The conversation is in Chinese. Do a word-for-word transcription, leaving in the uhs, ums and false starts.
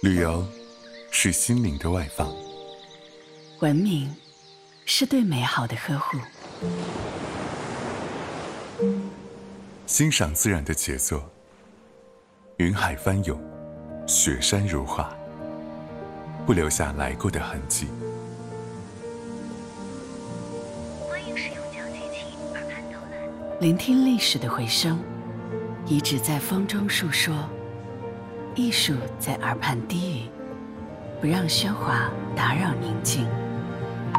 旅游是心灵的外放， 文明是对美好的呵护， 欣赏自然的杰作，云海翻涌，雪山如画，不留下来过的痕迹。 欢迎使用讲解器耳畔导览， 聆听历史的回声，遗址在风中述说，艺术在耳畔低语，不让喧哗打扰宁静。